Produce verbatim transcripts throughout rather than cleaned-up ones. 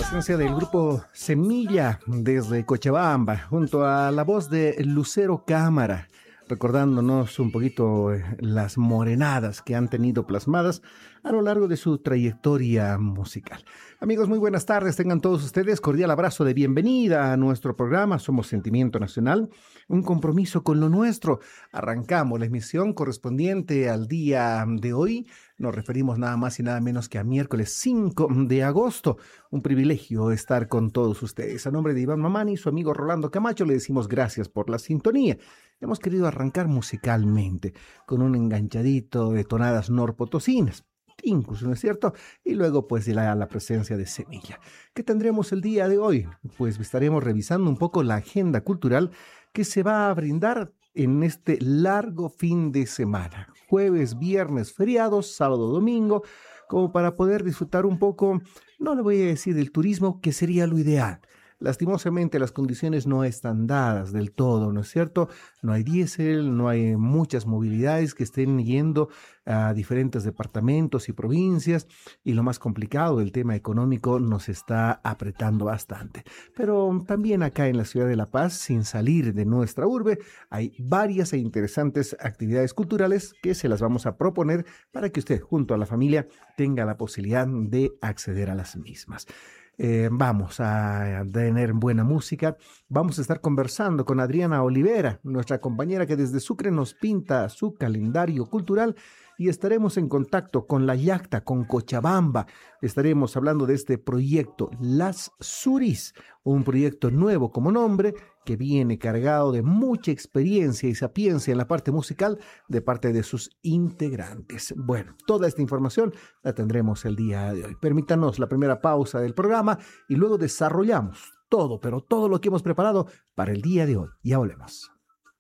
presencia del grupo Semilla desde Cochabamba, junto a la voz de Lucero Cámara, recordándonos un poquito eh, las morenadas que han tenido plasmadas a lo largo de su trayectoria musical. Amigos, muy buenas tardes, tengan todos ustedes cordial abrazo de bienvenida a nuestro programa. Somos Sentimiento Nacional, un compromiso con lo nuestro. Arrancamos la emisión correspondiente al día de hoy. Nos referimos nada más y nada menos que a miércoles cinco de agosto. Un privilegio estar con todos ustedes. A nombre de Iván Mamani y su amigo Rolando Camacho le decimos gracias por la sintonía. Hemos querido arrancar musicalmente con un enganchadito de tonadas norpotosinas, incluso, ¿no es cierto? Y luego pues la, la presencia de Semilla. ¿Qué tendremos el día de hoy? Pues estaremos revisando un poco la agenda cultural que se va a brindar en este largo fin de semana. Jueves, viernes, feriados, sábado, domingo, como para poder disfrutar un poco, no le voy a decir del turismo, que sería lo ideal. Lastimosamente las condiciones no están dadas del todo, ¿no es cierto? No hay diésel, no hay muchas movilidades que estén yendo a diferentes departamentos y provincias, y lo más complicado, el tema económico nos está apretando bastante. Pero también acá en la ciudad de La Paz, sin salir de nuestra urbe, hay varias e interesantes actividades culturales que se las vamos a proponer para que usted junto a la familia tenga la posibilidad de acceder a las mismas. Eh, vamos a tener buena música. Vamos a estar conversando con Adriana Olivera, nuestra compañera que desde Sucre nos pinta su calendario cultural, y estaremos en contacto con la Yacta, con Cochabamba. Estaremos hablando de este proyecto Las Suris, un proyecto nuevo como nombre que viene cargado de mucha experiencia y sapiencia en la parte musical de parte de sus integrantes. Bueno, toda esta información la tendremos el día de hoy. Permítanos la primera pausa del programa y luego desarrollamos todo, pero todo lo que hemos preparado para el día de hoy. Ya volvemos.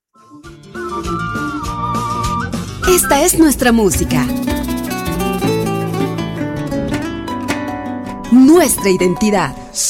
Esta es nuestra música, nuestra identidad.